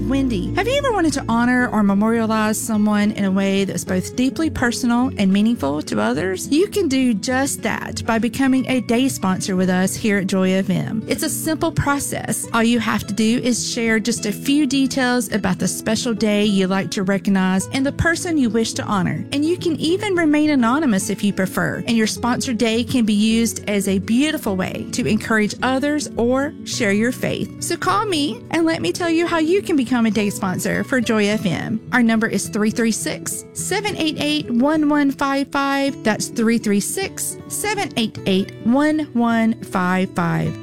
Wendy. Have you ever wanted to honor or memorialize someone in a way that's both deeply personal and meaningful to others? You can do just that by becoming a day sponsor with us here at Joy FM. It's a simple process. All you have to do is share just a few details about the special day you like to recognize and the person you wish to honor. And you can even remain anonymous if you prefer. And your sponsored day can be used as a beautiful way to encourage others or share your faith. So call me and let me tell you how you can become a day sponsor for Joy FM. Our number is 336-788-1155. That's 336-788-1155.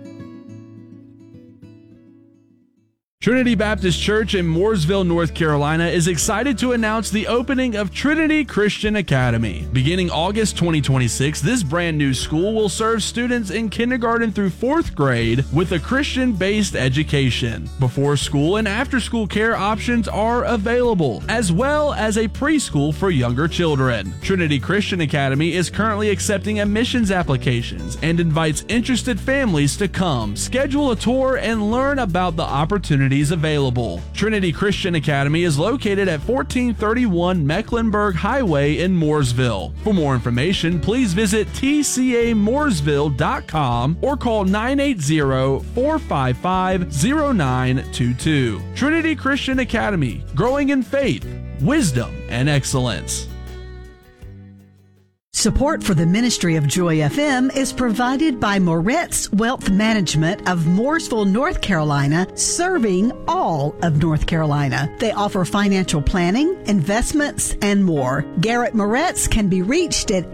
Trinity Baptist Church in Mooresville, North Carolina is excited to announce the opening of Trinity Christian Academy. Beginning August 2026, this brand new school will serve students in kindergarten through 4th grade with a Christian-based education. Before school and after school care options are available, as well as a preschool for younger children. Trinity Christian Academy is currently accepting admissions applications and invites interested families to come, schedule a tour, and learn about the opportunities available. Trinity Christian Academy is located at 1431 Mecklenburg Highway in Mooresville. For more information, please visit tcamooresville.com or call 980-455-0922. Trinity Christian Academy, growing in faith, wisdom, and excellence. Support for the ministry of Joy FM is provided by Moretz Wealth Management of Mooresville, North Carolina, serving all of North Carolina. They offer financial planning, investments, and more. Garrett Moretz can be reached at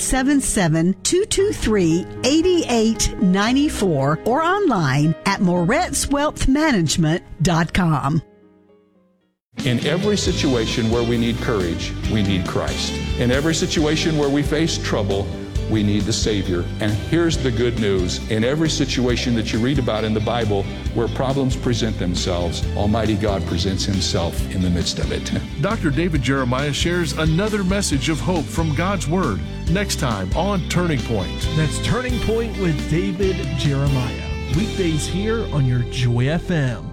877-223-8894 or online at moretzwealthmanagement.com. In every situation where we need courage, we need Christ. In every situation where we face trouble, we need the Savior. And here's the good news. In every situation that you read about in the Bible where problems present themselves, Almighty God presents Himself in the midst of it. Dr. David Jeremiah shares another message of hope from God's Word next time on Turning Point. That's Turning Point with David Jeremiah. Weekdays here on your Joy FM.